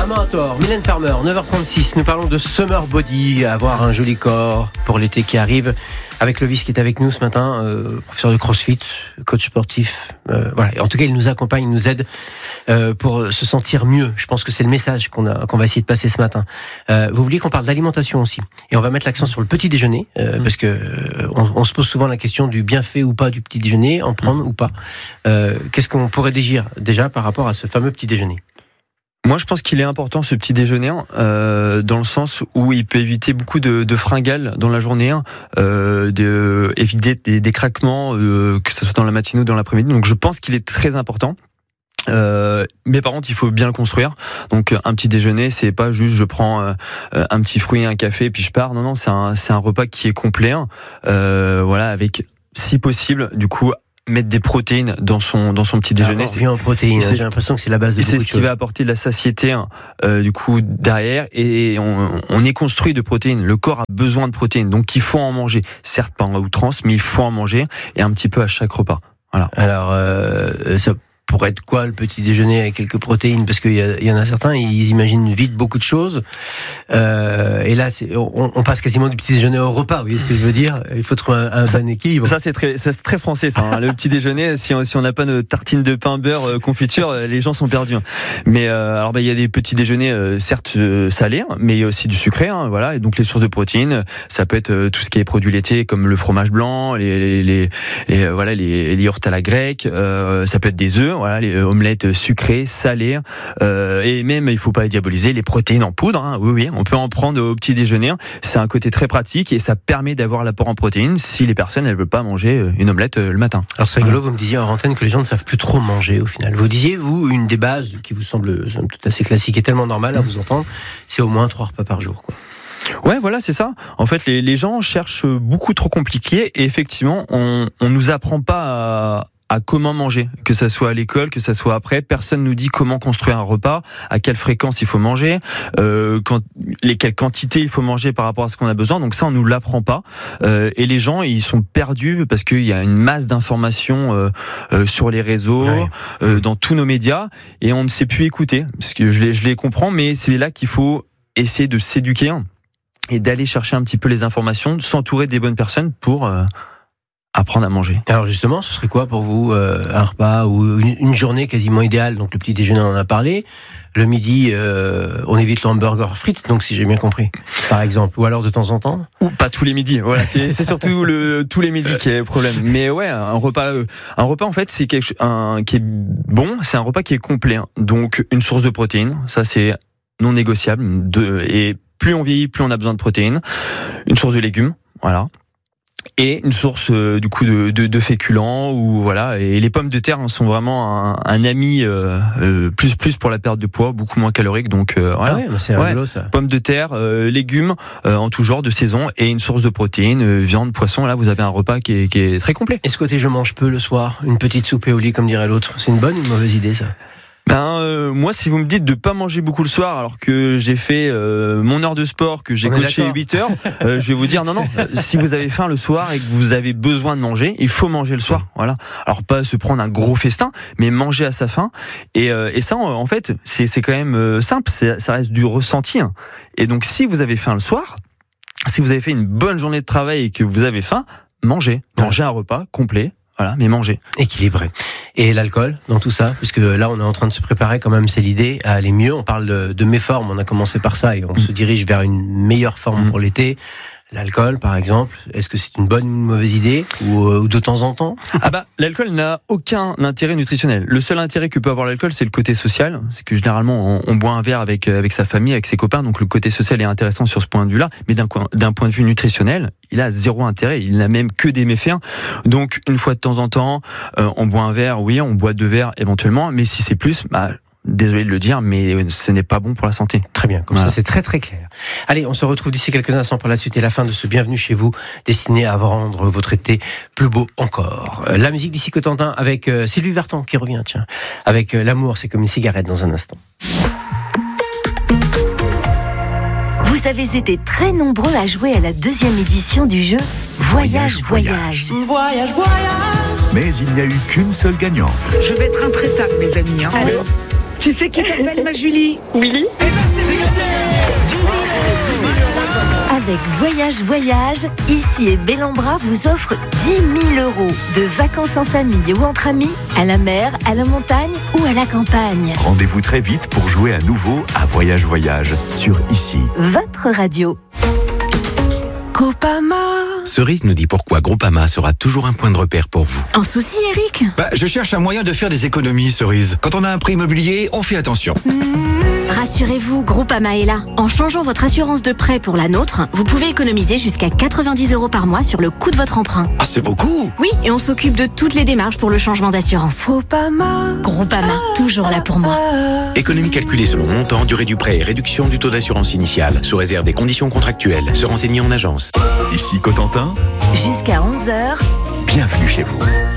Maman a tort, Mylène Farmer, 9h36, nous parlons de Summer Body, avoir un joli corps pour l'été qui arrive, avec Clovis qui est avec nous ce matin, professeur de CrossFit, coach sportif, voilà. En tout cas, il nous accompagne, il nous aide pour se sentir mieux. Je pense que c'est le message qu'on va essayer de passer ce matin. Vous vouliez qu'on parle d'alimentation aussi, et on va mettre l'accent sur le petit déjeuner, parce que on se pose souvent la question du bienfait ou pas du petit déjeuner, en prendre ou pas. Qu'est-ce qu'on pourrait dire déjà par rapport à ce fameux petit déjeuner ? Moi, je pense qu'il est important ce petit déjeuner, dans le sens où il peut éviter beaucoup de fringales dans la journée, éviter des craquements, que ce soit dans la matinée ou dans l'après-midi. Donc, je pense qu'il est très important. Mais par contre, il faut bien le construire. Donc, un petit déjeuner, c'est pas juste je prends un petit fruit, un café, et puis je pars. Non, c'est un repas qui est complet. Voilà, avec, si possible, du coup, mettre des protéines dans son petit déjeuner. C'est en protéines. J'ai l'impression que c'est la base de beaucoup de choses. C'est ce qui va apporter de la satiété, du coup, derrière. Et on est construit de protéines. Le corps a besoin de protéines. Donc, il faut en manger. Certes, pas en outrance, mais il faut en manger. Et un petit peu à chaque repas. Voilà. Alors, ça pourrait être quoi le petit déjeuner avec quelques protéines? Parce qu'il y en a certains, ils imaginent vite beaucoup de choses. Et là, on passe quasiment du petit déjeuner au repas. Vous voyez ce que je veux dire? Il faut trouver un bon équilibre. Ça, c'est très français, ça. Le petit déjeuner, si on n'a pas nos tartines de pain, beurre, confiture, les gens sont perdus. Mais alors, il y a des petits déjeuners, certes salés, mais il y a aussi du sucré. Voilà. Et donc les sources de protéines, ça peut être tout ce qui est produits laitiers, comme le fromage blanc, les yaourts à la grecque. Ça peut être des œufs. Voilà, les omelettes sucrées, salées, et même, il faut pas les diaboliser, les protéines en poudre. Oui, on peut en prendre au petit déjeuner. C'est un côté très pratique et ça permet d'avoir l'apport en protéines si les personnes elles veulent pas manger une omelette le matin. Alors c'est rigolo, vous me disiez en antenne que les gens ne savent plus trop manger au final. Vous disiez, vous, une des bases qui vous semble tout assez classique et tellement normale à vous entendre, c'est au moins 3 repas par jour, quoi. Ouais, voilà, c'est ça. En fait, les gens cherchent beaucoup trop compliqué et effectivement, on nous apprend pas à comment manger, que ça soit à l'école, que ça soit après. Personne nous dit comment construire un repas, à quelle fréquence il faut manger, quelles quantités il faut manger par rapport à ce qu'on a besoin. Donc ça, on nous l'apprend pas. Et les gens, ils sont perdus parce qu'il y a une masse d'informations sur les réseaux, dans tous nos médias, et on ne sait plus écouter. Parce que je les comprends, mais c'est là qu'il faut essayer de s'éduquer et d'aller chercher un petit peu les informations, de s'entourer des bonnes personnes pour apprendre à manger. Alors justement, ce serait quoi pour vous un repas ou une journée quasiment idéale? Donc le petit déjeuner, on en a parlé. Le midi, on évite le hamburger frites, donc si j'ai bien compris, par exemple. Ou alors de temps en temps? Ou pas tous les midis. Voilà, c'est surtout tous les midis qui est le problème. Mais ouais, un repas en fait, c'est qui est bon. C'est un repas qui est complet. Donc une source de protéines, ça c'est non négociable. Et plus on vieillit, plus on a besoin de protéines. Une source de légumes, voilà. Et une source du coup de féculents, ou voilà. Et les pommes de terre sont vraiment un ami plus pour la perte de poids, beaucoup moins calorique. Donc voilà. Ah ouais, c'est rigolo, ça. Pommes de terre, légumes en tout genre de saison, et une source de protéines, viande, poisson. Là, vous avez un repas qui est très complet. Et ce côté je mange peu le soir, une petite soupe et au lit comme dirait l'autre, c'est une bonne ou une mauvaise idée, ça? Moi, si vous me dites de pas manger beaucoup le soir, alors que j'ai fait mon heure de sport, que j'ai coaché 8 heures, je vais vous dire non. Si vous avez faim le soir et que vous avez besoin de manger, il faut manger le soir. Voilà. Alors pas se prendre un gros festin, mais manger à sa faim. Et ça, en fait, c'est quand même simple. Ça reste du ressenti. Et donc, si vous avez faim le soir, si vous avez fait une bonne journée de travail et que vous avez faim, mangez un repas complet. Voilà, mais manger. Équilibré. Et l'alcool dans tout ça? Puisque là, on est en train de se préparer quand même, c'est l'idée, à aller mieux. On parle de méforme, on a commencé par ça et on se dirige vers une meilleure forme pour l'été. L'alcool, par exemple, est-ce que c'est une bonne ou une mauvaise idée, ou de temps en temps? L'alcool n'a aucun intérêt nutritionnel. Le seul intérêt que peut avoir l'alcool, c'est le côté social. C'est que généralement, on boit un verre avec sa famille, avec ses copains. Donc le côté social est intéressant sur ce point de vue-là. Mais d'un point de vue nutritionnel, il a zéro intérêt. Il n'a même que des méfaits. Donc une fois de temps en temps, on boit un verre. Oui, on boit 2 verres éventuellement. Mais si c'est plus, désolé de le dire, mais ce n'est pas bon pour la santé. Très bien, comme ça c'est très très clair. Allez, on se retrouve d'ici quelques instants pour la suite et la fin de ce Bienvenue chez vous, destiné à rendre votre été plus beau encore. La musique d'ici Cotentin avec Sylvie Vartan qui revient, tiens, avec L'amour c'est comme une cigarette dans un instant. Vous avez été très nombreux à jouer à la 2e édition du jeu Voyage. Voyage. Mais il n'y a eu qu'une seule gagnante. Je vais être intraitable, mes amis. Allô ? Tu sais qui t'appelle, ma Julie ? Oui. Eh ben, Avec Voyage, Ici et Bellambra vous offre 10 000 € de vacances en famille ou entre amis, à la mer, à la montagne ou à la campagne. Rendez-vous très vite pour jouer à nouveau à Voyage sur Ici. Votre radio. Groupama. Cerise nous dit pourquoi Groupama sera toujours un point de repère pour vous. Un souci, Eric? Je cherche un moyen de faire des économies, Cerise. Quand on a un prêt immobilier, on fait attention. Rassurez-vous, Groupama est là. En changeant votre assurance de prêt pour la nôtre, vous pouvez économiser jusqu'à 90 € par mois sur le coût de votre emprunt. Ah, c'est beaucoup! Oui, et on s'occupe de toutes les démarches pour le changement d'assurance. Groupama, toujours là pour moi. Économie calculée selon montant, durée du prêt et réduction du taux d'assurance initiale, sous réserve des conditions contractuelles. Se renseigner en agence. Ici Cotentin, Jusqu'à 11h. bienvenue chez vous.